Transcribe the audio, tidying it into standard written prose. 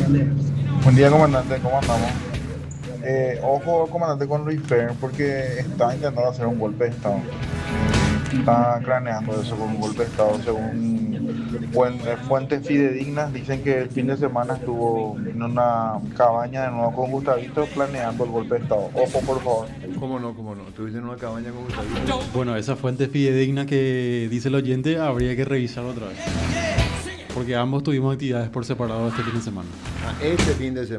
Buen día, comandante, ¿cómo andamos? Ojo, comandante, con Luis Fer, porque está intentando hacer un golpe de Estado. Está craneando eso con un golpe de Estado. Según fuentes fidedignas, dicen que el fin de semana estuvo en una cabaña de nuevo con Gustavito planeando el golpe de Estado. Ojo, por favor. ¿Cómo no? ¿Cómo no? ¿Estuviste en una cabaña con Gustavito? Bueno, esa fuente fidedigna que dice el oyente habría que revisar otra vez. Porque ambos tuvimos actividades por separado este fin de semana. Ah, este fin de semana.